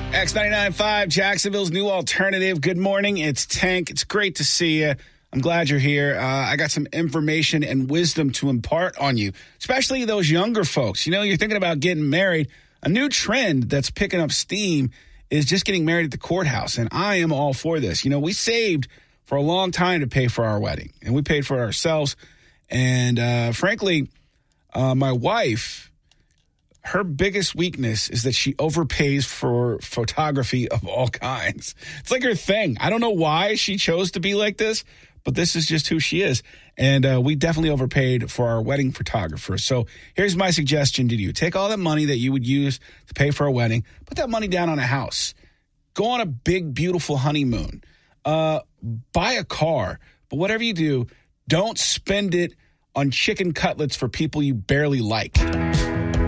X99.5, Jacksonville's new alternative. Good morning. It's Tank. It's great to see you. I'm glad you're here. I got some information and wisdom to impart on you, especially those younger folks. You know, you're thinking about getting married. A new trend that's picking up steam is just getting married at the courthouse, and I am all for this. You know, we saved for a long time to pay for our wedding, and we paid for it ourselves. And frankly, my wife, her biggest weakness is that she overpays for photography of all kinds. It's like her thing. I don't know why she chose to be like this, but this is just who she is. And we definitely overpaid for our wedding photographer. So here's my suggestion to you. Take all that money that you would use to pay for a wedding, put that money down on a house. Go on a big, beautiful honeymoon. Buy a car. But whatever you do, don't spend it on chicken cutlets for people you barely like.